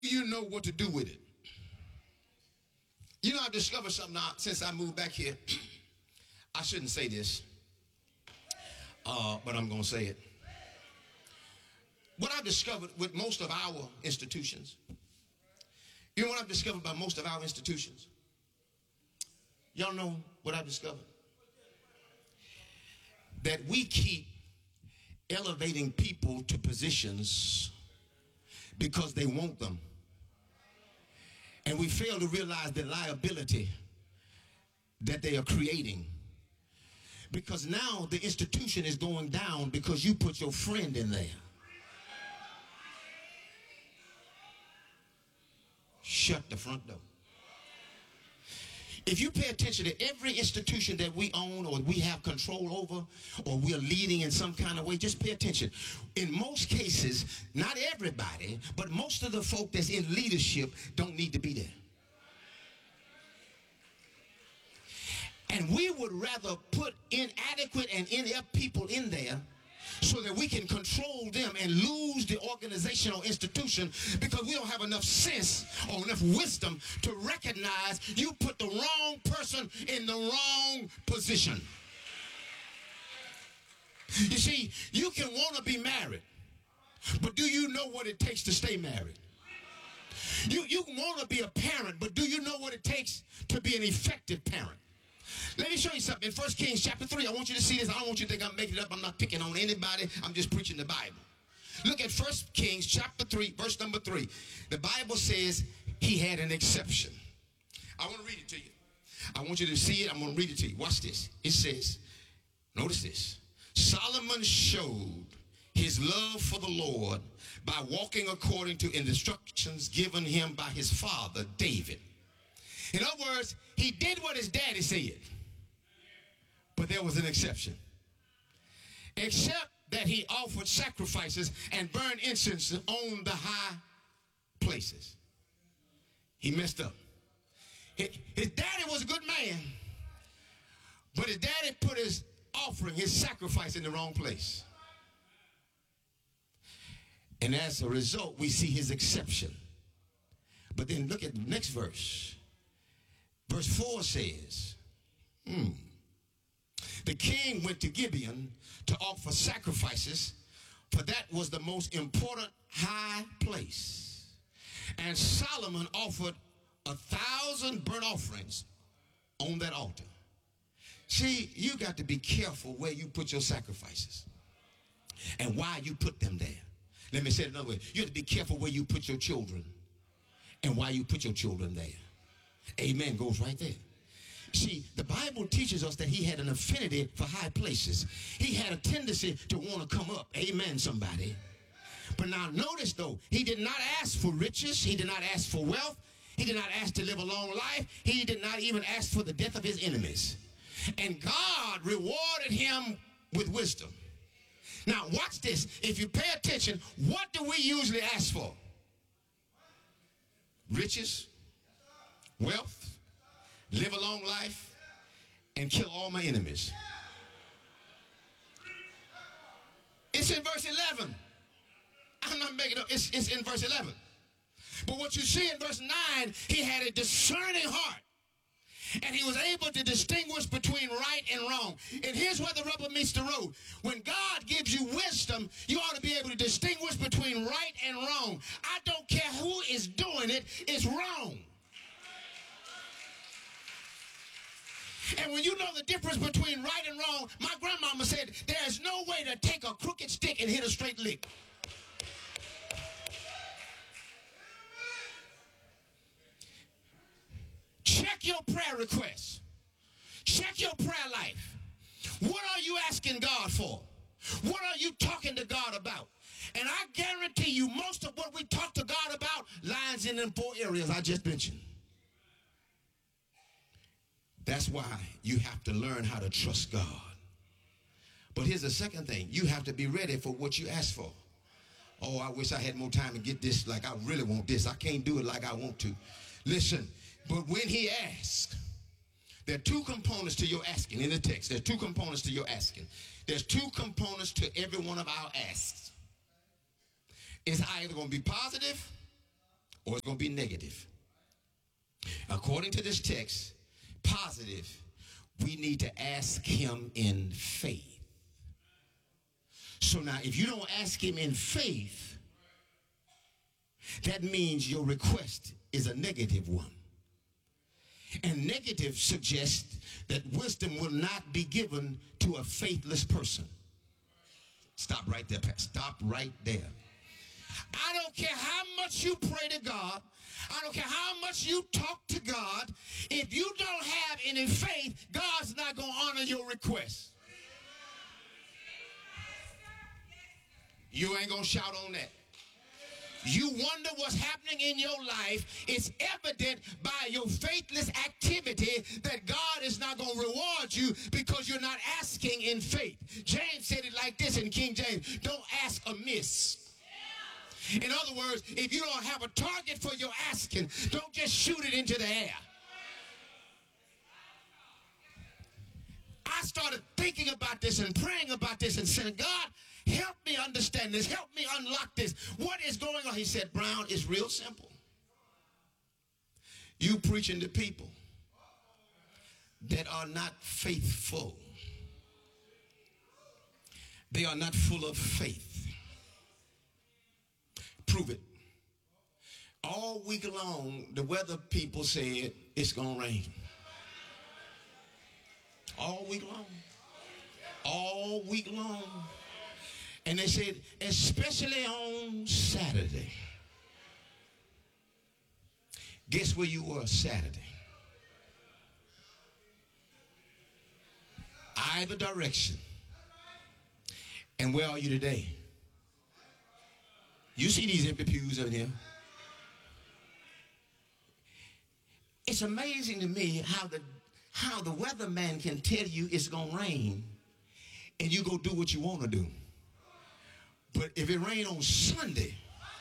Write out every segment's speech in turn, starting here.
You know what to do with it. You know, I've discovered something now since I moved back here. I shouldn't say this, but I'm going to say it. What I've discovered with most of our institutions, you know what I've discovered about most of our institutions? Y'all know what I've discovered? That we keep elevating people to positions because they want them. And we fail to realize the liability that they are creating. Because now the institution is going down because you put your friend in there. Shut the front door. If you pay attention to every institution that we own or we have control over or we are leading in some kind of way, just pay attention. In most cases, not everybody, but most of the folk that's in leadership don't need to be there. And we would rather put inadequate and inept people in there so that we can control them and lose the organizational institution because we don't have enough sense or enough wisdom to recognize you put the wrong person in the wrong position. You see, you can want to be married, but do you know what it takes to stay married? You want to be a parent, but do you know what it takes to be an effective parent? Let me show you something. In 1 Kings chapter 3, I want you to see this. I don't want you to think I'm making it up. I'm not picking on anybody. I'm just preaching the Bible. Look at 1 Kings chapter 3, verse number 3. The Bible says he had an exception. I want to read it to you. I want you to see it. I'm going to read it to you. Watch this. It says, notice this. Solomon showed his love for the Lord by walking according to instructions given him by his father, David. In other words, he did what his daddy said. But there was an exception. Except that he offered sacrifices and burned incense on the high places. He messed up. His daddy was a good man. But his daddy put his offering, his sacrifice in the wrong place. And as a result, we see his exception. But then look at the next verse. Verse 4 says, the king went to Gibeon to offer sacrifices, for that was the most important high place. And Solomon offered 1,000 burnt offerings on that altar. See, you got to be careful where you put your sacrifices and why you put them there. Let me say it another way. You have to be careful where you put your children and why you put your children there. Amen goes right there. See, the Bible teaches us that he had an affinity for high places. He had a tendency to want to come up. Amen, somebody. But now notice, though, he did not ask for riches. He did not ask for wealth. He did not ask to live a long life. He did not even ask for the death of his enemies. And God rewarded him with wisdom. Now, watch this. If you pay attention, what do we usually ask for? Riches, wealth, live a long life, and kill all my enemies. It's in verse 11. I'm not making it up. It's in verse 11. But what you see in verse 9, he had a discerning heart. And he was able to distinguish between right and wrong. And here's where the rubber meets the road. When God gives you wisdom, you ought to be able to distinguish between right and wrong. I don't care who is doing it, it's wrong. And when you know the difference between right and wrong, my grandmama said, there's no way to take a crooked stick and hit a straight lick. Check your prayer requests. Check your prayer life. What are you asking God for? What are you talking to God about? And I guarantee you most of what we talk to God about lines in them 4 areas I just mentioned. That's why you have to learn how to trust God. But here's the second thing. You have to be ready for what you ask for. Oh, I wish I had more time to get this like I really want this. I can't do it like I want to. Listen, but when he asks, there are 2 components to your asking in the text. There are 2 components to your asking. There's 2 components to every one of our asks. It's either going to be positive or it's going to be negative. According to this text, positive, we need to ask him in faith. So now, if you don't ask him in faith, that means your request is a negative one. And negative suggests that wisdom will not be given to a faithless person. Stop right there, Pastor. Stop right there. I don't care how much you pray to God. I don't care how much you talk to God. If you don't have any faith, God's not going to honor your request. You ain't going to shout on that. You wonder what's happening in your life. It's evident by your faithless activity that God is not going to reward you because you're not asking in faith. James said it like this in King James: don't ask amiss. In other words, if you don't have a target for your asking, don't just shoot it into the air. I started thinking about this and praying about this and saying, God, help me understand this. Help me unlock this. What is going on? He said, Brown, it's real simple. You preaching to people that are not faithful. They are not full of faith. Prove it. All week long, the weather people said it's going to rain. All week long. All week long. And they said, especially on Saturday. Guess where you were Saturday? Either direction. And where are you today? You see these empty pews over here? It's amazing to me how the weatherman can tell you it's going to rain and you go do what you want to do. But if it rain on Sunday,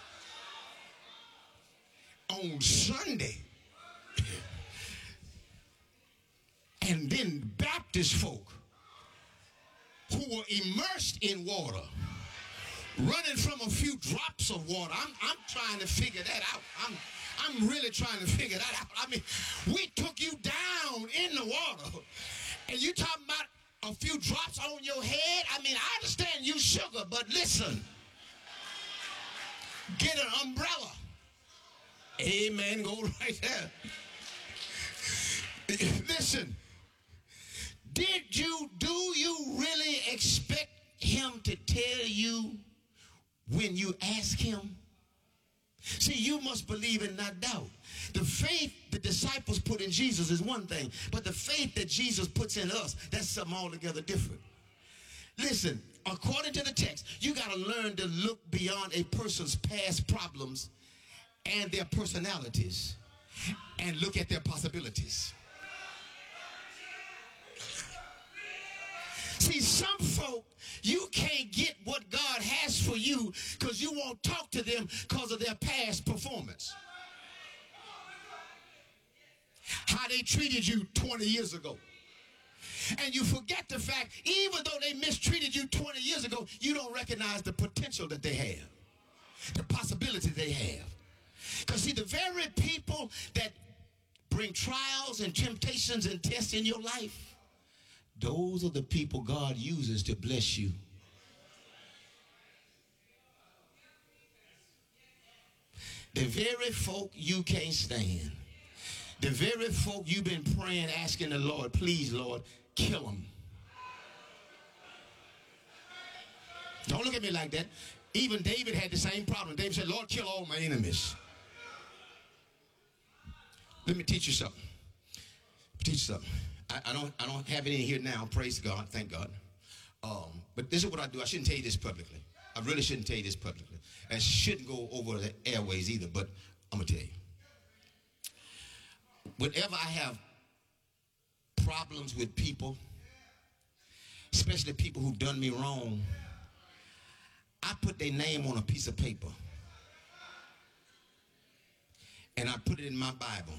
and then Baptist folk who were immersed in water, running from a few drops of water. I'm trying to figure that out. I'm really trying to figure that out. I mean, we took you down in the water, and you talking about a few drops on your head? I mean, I understand you sugar, but listen. Get an umbrella. Amen. Go right there. Listen. Do you really expect him to tell you when you ask him? See, you must believe and not doubt. The faith the disciples put in Jesus is one thing, but the faith that Jesus puts in us, that's something altogether different. Listen, according to the text, you got to learn to look beyond a person's past problems and their personalities and look at their possibilities. See, some folk, you can't get what God has for you because you won't talk to them because of their past performance. How they treated you 20 years ago. And you forget the fact, even though they mistreated you 20 years ago, you don't recognize the potential that they have, the possibility they have. Because see, the very people that bring trials and temptations and tests in your life, those are the people God uses to bless you. The very folk you can't stand. The very folk you've been praying, asking the Lord, please, Lord, kill them. Don't look at me like that. Even David had the same problem. David said, Lord, kill all my enemies. Let me teach you something. I don't have it in here now. Praise God. Thank God. But this is what I do. I shouldn't tell you this publicly. I really shouldn't tell you this publicly. I shouldn't go over the airways either, but I'm going to tell you. Whenever I have problems with people, especially people who've done me wrong, I put their name on a piece of paper. And I put it in my Bible.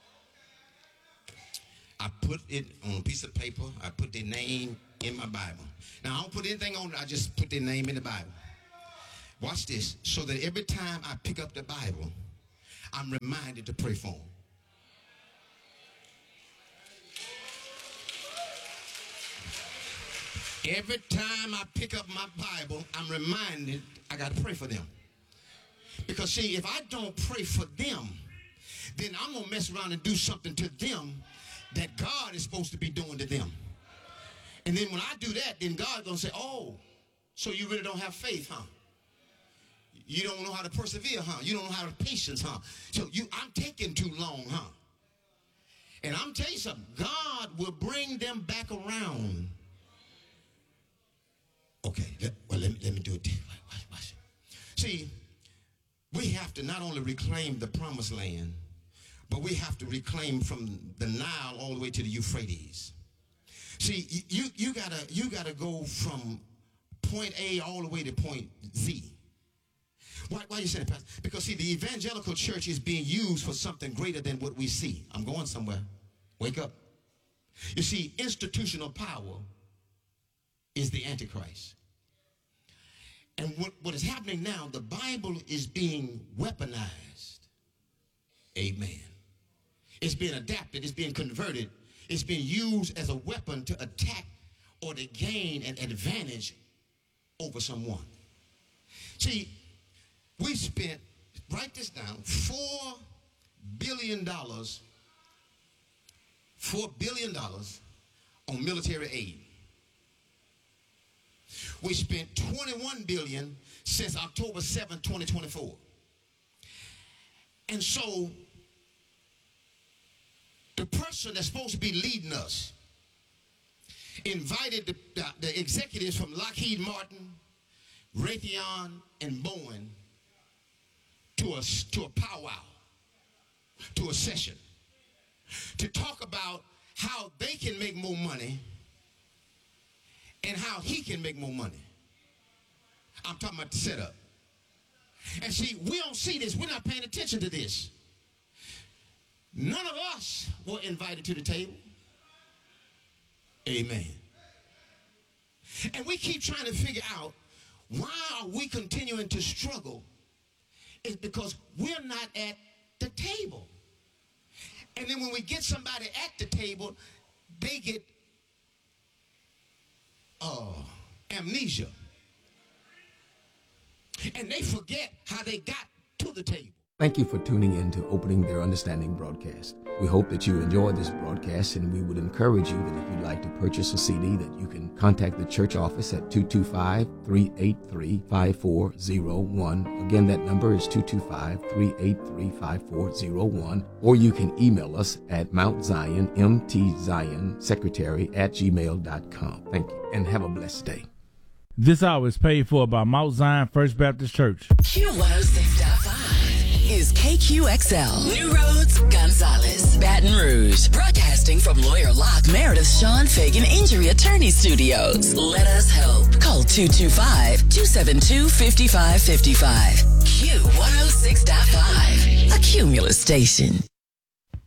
I put it on a piece of paper. I put their name in my Bible. Now, I don't put anything on it. I just put their name in the Bible. Watch this. So that every time I pick up the Bible, I'm reminded to pray for them. Every time I pick up my Bible, I'm reminded I got to pray for them. Because, see, if I don't pray for them, then I'm going to mess around and do something to them that God is supposed to be doing to them. And then when I do that, then God's going to say, oh, so you really don't have faith, huh? You don't know how to persevere, huh? You don't know how to patience, huh? So I'm taking too long, huh? And I'm telling you something, God will bring them back around. Okay, let me do it. Watch. See, we have to not only reclaim the promised land, but we have to reclaim from the Nile all the way to the Euphrates. See, you gotta go from point A all the way to point Z. Why you say that, Pastor? Because, see, the evangelical church is being used for something greater than what we see. I'm going somewhere. Wake up. You see, institutional power is the Antichrist. And what is happening now, the Bible is being weaponized. Amen. It's being adapted. It's being converted. It's being used as a weapon to attack or to gain an advantage over someone. See, we spent, write this down, $4 billion on military aid. We spent $21 billion since October 7, 2024. And so the person that's supposed to be leading us invited the executives from Lockheed Martin, Raytheon, and Boeing to a powwow, to a session, to talk about how they can make more money and how he can make more money. I'm talking about the setup. And see, we don't see this. We're not paying attention to this. None of us were invited to the table. Amen. And we keep trying to figure out why are we continuing to struggle. It's because we're not at the table. And then when we get somebody at the table, they get amnesia. And they forget how they got to the table. Thank you for tuning in to Opening Their Understanding broadcast. We hope that you enjoy this broadcast, and we would encourage you that if you'd like to purchase a CD, that you can contact the church office at 225-383-5401. Again, that number is 225-383-5401. Or you can email us at mountzionsecretary@gmail.com. Thank you, and have a blessed day. This hour is paid for by Mount Zion First Baptist Church. Q106.5 is KQXL. New Roads, Gonzales, Baton Rouge. Broadcasting from Lawyer Locke Meredith Sean Fagan Injury Attorney Studios. Let us help. Call 225-272-5555. Q106.5, a Cumulus station.